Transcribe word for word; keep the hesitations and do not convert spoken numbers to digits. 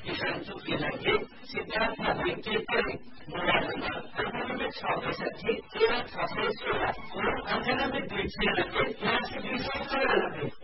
किसान चुकिएलाले सिद्धार्थमा भइके पनि मोबाइलमा अन्ठानब्बे छ बैसठी तेह्र छ सय सोह्र और अन्ठानब्बे दुई छियानब्बे उनासी दुई सय चौरानब्बे